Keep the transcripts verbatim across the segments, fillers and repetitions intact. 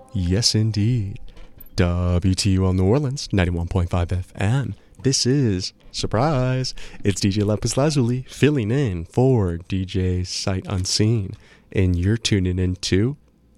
Yes, indeed. W T U L New Orleans, ninety-one point five F M. This is, surprise, it's D J Lapis Lazuli filling in for D J Sight Unseen. And you're tuning into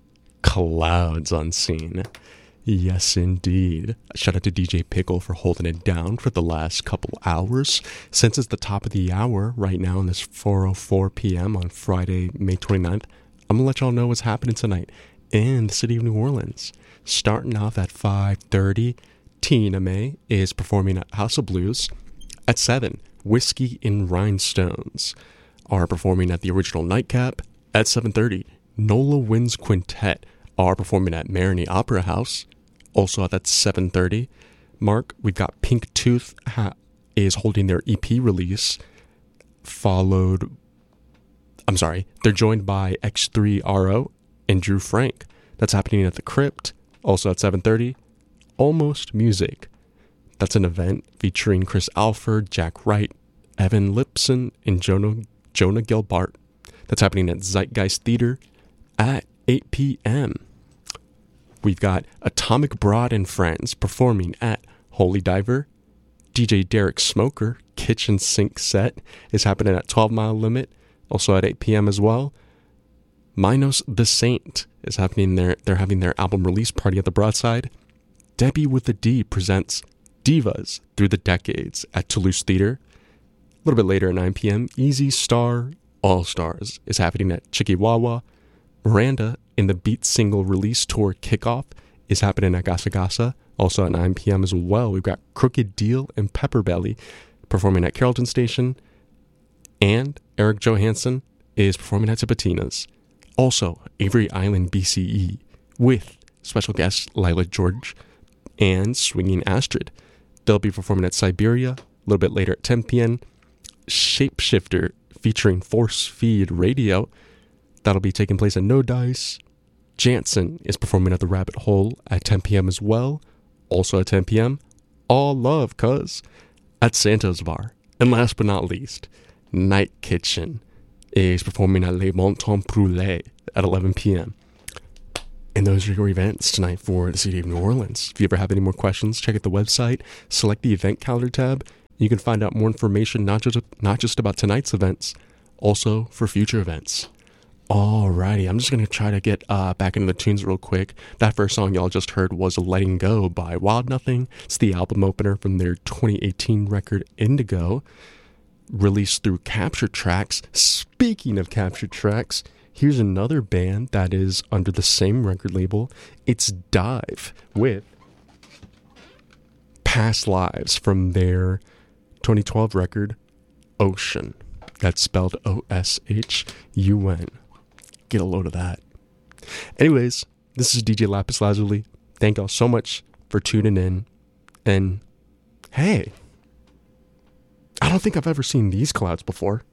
Clouds Unseen. Yes, indeed. Shout out to D J Pickle for holding it down for the last couple hours. Since it's the top of the hour right now, and it's four oh four p.m. on Friday, May twenty-ninth, I'm going to let y'all know what's happening tonight in the city of New Orleans. Starting off at five thirty, Tina May is performing at House of Blues. At seven, Whiskey and Rhinestones are performing at the Original Nightcap. At seven thirty, Nola Winds Quintet are performing at Marigny Opera House. Also at that seven thirty mark, we've got Pink Tooth ha- is holding their E P release, followed, I'm sorry, they're joined by X three R O and Drew Frank. That's happening at the Crypt. Also at seven thirty, Almost Music. That's an event featuring Chris Alford, Jack Wright, Evan Lipson, and Jonah, Jonah Gelbart. That's happening at Zeitgeist Theater at eight p.m. We've got Atomic Broad and Friends performing at Holy Diver. D J Derek Smoker, Kitchen Sink Set, is happening at twelve Mile Limit, also at eight p.m. as well. Minos the Saint is happening there. They're having their album release party at the Broadside. Debbie with a D presents Divas Through the Decades at Toulouse Theater. A little bit later at nine p.m., Easy Star All Stars is happening at Chikiwawa. Miranda in the Beat Single Release Tour Kickoff is happening at Gasa Gasa, also at nine p.m. as well. We've got Crooked Deal and Pepperbelly performing at Carrollton Station. And Eric Johansson is performing at Tipitina's. Also, Avery Island B C E with special guest Lila George and Swinging Astrid. They'll be performing at Siberia a little bit later at ten p.m. Shapeshifter featuring Force Feed Radio. That'll be taking place at No Dice. Jansen is performing at the Rabbit Hole at ten p.m. as well. Also at ten p.m. All Love Cuz at Santos Bar. And last but not least, Night Kitchen is performing at Le Bon Temps Brûlé at eleven p.m. And those are your events tonight for the city of New Orleans. If you ever have any more questions, check out the website, select the event calendar tab. You can find out more information, not just not just about tonight's events, also for future events. Alrighty, I'm just going to try to get uh, back into the tunes real quick. That first song y'all just heard was Letting Go by Wild Nothing. It's the album opener from their twenty eighteen record Indigo, released through Capture Tracks. Speaking of Capture Tracks, here's another band that is under the same record label. It's Dive with Past Lives from their twenty twelve record Ocean. That's spelled O S H U N. Get a load of that. Anyways, this is D J Lapis Lazuli. Thank y'all so much for tuning in. And hey, I don't think I've ever seen these clouds before.